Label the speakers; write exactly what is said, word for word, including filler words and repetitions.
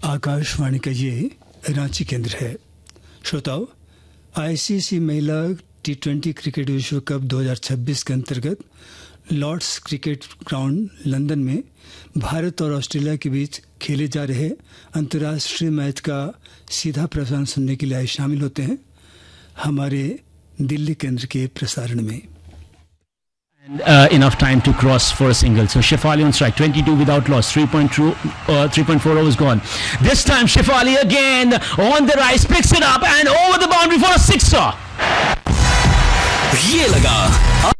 Speaker 1: आकाशवाणी का ये रांची केंद्र है। श्रोताओं, आईसीसी महिला टी ट्वेंटी क्रिकेट विश्व कप दो हज़ार छब्बीस के अंतर्गत लॉर्ड्स क्रिकेट ग्राउंड लंदन में भारत और ऑस्ट्रेलिया के बीच खेले जा रहे अंतर्राष्ट्रीय मैच का सीधा प्रसारण सुनने के लिए आए शामिल होते हैं हमारे दिल्ली केंद्र के प्रसारण में।
Speaker 2: And uh, enough time to cross for a single. So Shefali on strike, twenty-two without loss, three point two, uh, three point four overs gone. This time Shefali again on the rise, picks it up and over the boundary for a sixer.
Speaker 3: ये लगा